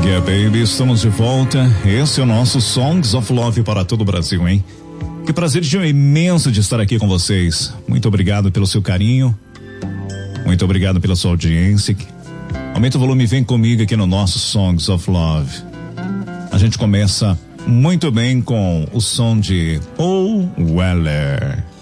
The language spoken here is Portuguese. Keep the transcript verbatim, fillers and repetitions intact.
Yeah, baby, estamos de volta. Esse é o nosso Songs of Love para todo o Brasil, hein? Que prazer imenso de estar aqui com vocês. Muito obrigado pelo seu carinho. Muito obrigado pela sua audiência. Aumenta o volume e vem comigo aqui no nosso Songs of Love. A gente começa muito bem com o som de Paul Weller.